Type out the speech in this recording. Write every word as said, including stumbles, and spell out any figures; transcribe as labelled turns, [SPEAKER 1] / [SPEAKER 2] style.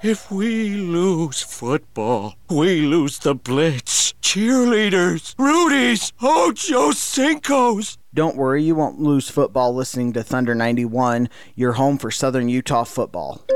[SPEAKER 1] If we lose football, we lose the Blitz, cheerleaders, Rudies, Ocho Cinco's.
[SPEAKER 2] Don't worry, you won't lose football listening to Thunder ninety-one, your home for Southern Utah football.